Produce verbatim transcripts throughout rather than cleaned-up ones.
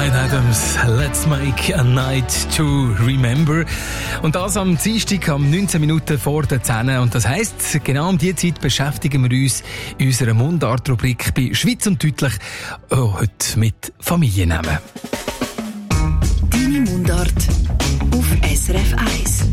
Bryan Adams, Let's Make a Night to Remember. Und das am Dienstag, am neunzehn Minuten vor der zehn. Und das heisst, genau um diese Zeit beschäftigen wir uns in unserer Mundart-Rubrik bei Schweiz und Deutlich oh, heute mit Familiennamen. Deine Mundart auf S R F eins.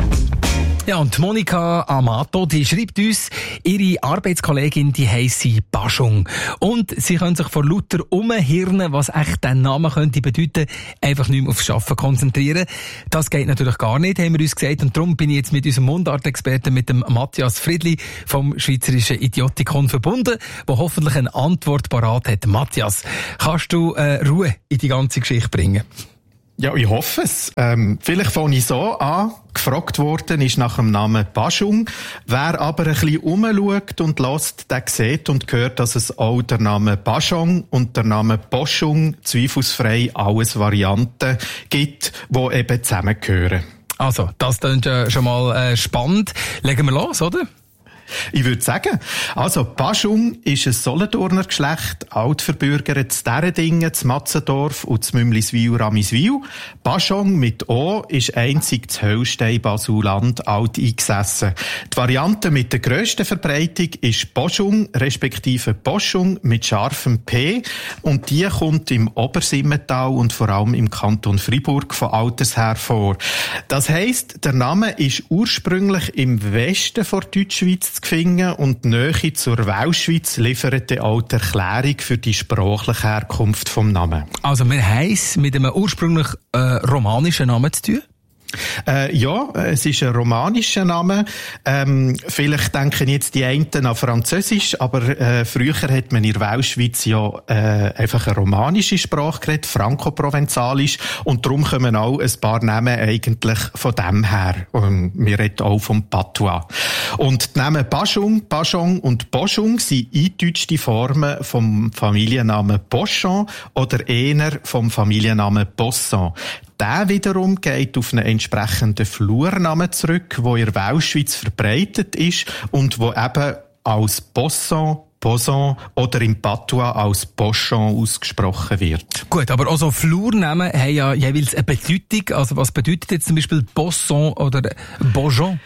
Ja, und Monika Amato, die schreibt uns, ihre Arbeitskollegin, die heisst Baschung. Und sie können sich vor lauter Umhirnen, was echt der Name könnte bedeuten, einfach nicht mehr aufs Arbeiten konzentrieren. Das geht natürlich gar nicht, haben wir uns gesagt. Und darum bin ich jetzt mit unserem Mundart-Experten, mit dem Matthias Friedli vom Schweizerischen Idiotikon verbunden, der hoffentlich eine Antwort parat hat. Matthias, kannst du äh, Ruhe in die ganze Geschichte bringen? Ja, ich hoffe es. Ähm, vielleicht fange ich so an. Gefragt worden ist nach dem Namen Baschung. Wer aber ein bisschen umschaut und hört, der sieht und hört, dass es auch der Name Baschong und der Name Boschung zweifelsfrei alles Varianten gibt, die eben zusammengehören. Also, das klingt ja schon mal äh, spannend. Legen wir los, oder? Ich würde sagen, also Baschung ist ein Solothurner Geschlecht, altverbürgert zu Däredingen, zu Matzendorf und zu Mümliswil, Ramiswil. Baschong mit O ist einzig zu Höllstein-Basuland alt eingesessen. Die Variante mit der grössten Verbreitung ist Boschung, respektive Boschung mit scharfem P, und die kommt im Obersimmental und vor allem im Kanton Freiburg von alters her vor. Das heisst, der Name ist ursprünglich im Westen von Deutschschweiz zu finden und die Nähe zur Weltschweiz liefert auch die Erklärung für die sprachliche Herkunft vom Namen. Also wir haben es mit einem ursprünglich äh, romanischen Namen zu tun? Äh, ja, es ist ein romanischer Name. Ähm, vielleicht denken jetzt die einen an Französisch, aber äh, früher hat man in der Weltschweiz ja äh, einfach eine romanische Sprache geredet, Franco-Provenzalisch, und darum kommen auch ein paar Namen eigentlich von dem her. Und wir reden auch vom Patois. Und die Namen Baschung, Baschong und Boschung sind eingedeutschte Formen vom Familiennamen Boschon oder eher vom Familiennamen Bosson. Der wiederum geht auf einen entsprechenden Flurnamen zurück, der in der Weltschweiz verbreitet ist und wo eben als Bosson, Boson oder im Patois als Boschon ausgesprochen wird. Gut, aber auch so Flurnamen haben ja jeweils eine Bedeutung. Also was bedeutet jetzt zum Beispiel Bosson oder Boschon?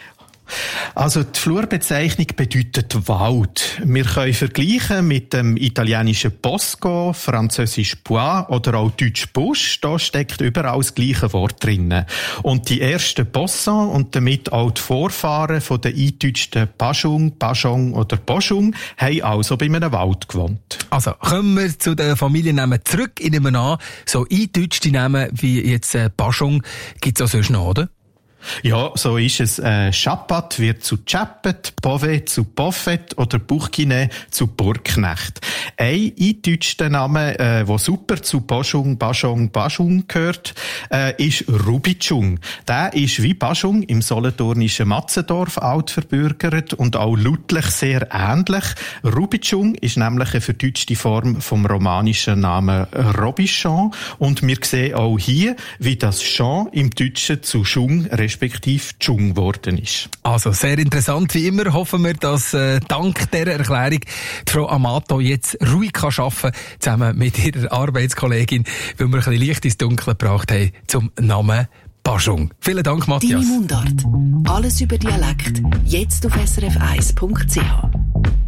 Also die Flurbezeichnung bedeutet Wald. Wir können vergleichen mit dem italienischen Bosco, französisch Bois oder auch deutsch Busch. Da steckt überall das gleiche Wort drin. Und die ersten Bossons und damit auch die Vorfahren von den eingedeutschten Baschung, Baschong oder Boschung haben also bei einem Wald gewohnt. Also kommen wir zu den Familiennamen zurück. Ich nehme an, so eingedeutschte Namen wie jetzt äh, Baschung gibt es auch sonst noch, oder? Ja, so ist es. Äh, Chapat wird zu Chappet, Bovet zu Boffet oder Burkine zu Burgknecht. Ein eingedeutschter Name, äh, der super zu Boschung, Baschong, Baschung gehört, äh, ist Rubitschung. Der ist wie Baschung im solothurnischen Matzendorf altverbürgert und auch lautlich sehr ähnlich. Rubitschung ist nämlich eine verdeutschte Form vom romanischen Namen Robichon, und wir sehen auch hier, wie das Chon im Deutschen zu Schung respektive Tschung geworden ist. Also sehr interessant, wie immer. Hoffen wir, dass äh, dank dieser Erklärung die Frau Amato jetzt ruhig kann arbeiten kann, zusammen mit ihrer Arbeitskollegin, weil wir ein bisschen Licht ins Dunkle gebracht haben zum Namen Baschung. Vielen Dank, Matthias. Deine Mundart. Alles über Dialekt. Jetzt auf S R F eins Punkt C H.